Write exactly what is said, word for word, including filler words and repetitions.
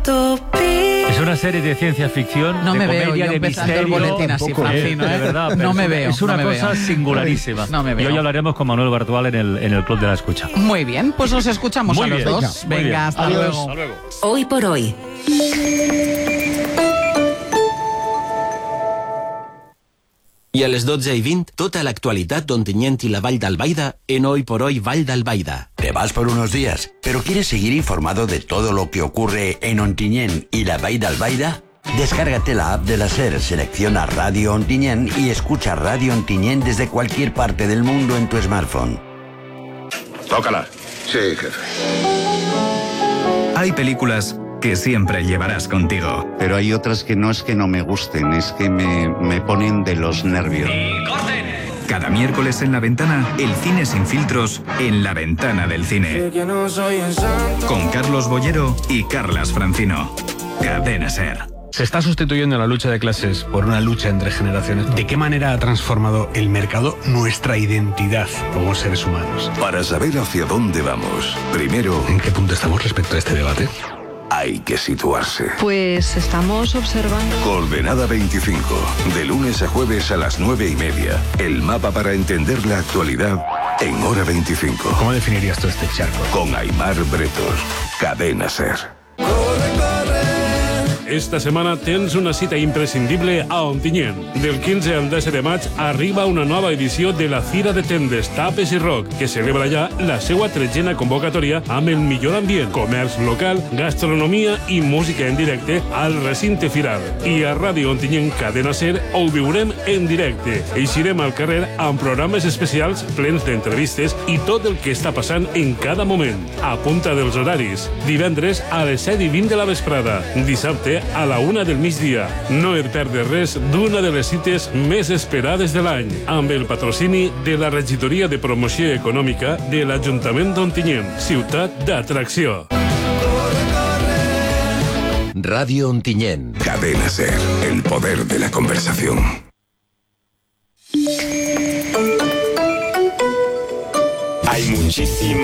Es una serie de ciencia ficción, no de me comedia, veo yo de empezando misterio. el boletín así, Francino, ¿eh? De verdad, no me es, veo. Es una no me cosa veo. singularísima. No me veo. Y hoy hablaremos con Manuel Bartual en el, en el Club de la Escucha. Muy bien, pues nos escuchamos Muy a los bien, dos. venga, Venga, hasta Adiós. luego. Hasta luego. Hoy por hoy. I a les dotze i vint, tota l'actualitat d'Ontinyent i la Vall d'Albaida en Hoy por Hoy Vall d'Albaida. Te vas por unos días, pero ¿quieres seguir informado de todo lo que ocurre en Ontinyent y la Vall d'Albaida? Descárgate la app de la SER, selecciona Radio Ontinyent y escucha Radio Ontinyent desde cualquier parte del mundo en tu smartphone. Tócala. Sí, jefe. Hay películas que siempre llevarás contigo. Pero hay otras que no es que no me gusten, es que me, me ponen de los nervios. Cada miércoles en La Ventana, el cine sin filtros en La Ventana del Cine. Con Carlos Bollero y Carlas Francino. Cadena SER. Se está sustituyendo la lucha de clases por una lucha entre generaciones. ¿De qué manera ha transformado el mercado nuestra identidad como seres humanos? Para saber hacia dónde vamos, primero, ¿En qué punto estamos respecto a este debate? hay que situarse. Pues estamos observando... Coordenada veinticinco, de lunes a jueves a las nueve y media. El mapa para entender la actualidad en hora veinticinco. ¿Cómo definirías tú este charco? Con Aimar Bretos, Cadena SER. Esta setmana tens una cita imprescindible a Ontinyent. Del quinze al disset de maig arriba una nova edició de la Fira de Tendes, Tapes i Rock, que celebra ja la seva tretzena convocatòria amb el millor ambient, comerç local, gastronomia i música en directe al recinte firal. I a Ràdio Ontinyent Cadena SER ho viurem en directe. Eixirem al carrer amb programes especials plens d'entrevistes i tot el que està passant en cada moment. Apunta dels horaris. Divendres a les set i vint de la vesprada. Dissabte a la una del migdia. No et perdes res d'una de les cites més esperades de l'any, amb el patrocini de la Regidoria de Promoció Econòmica de l'Ajuntament d'Ontinyent, ciutat d'atracció. Radio Ontinyent. Cadena SER, el poder de la conversación. Hay muchísimo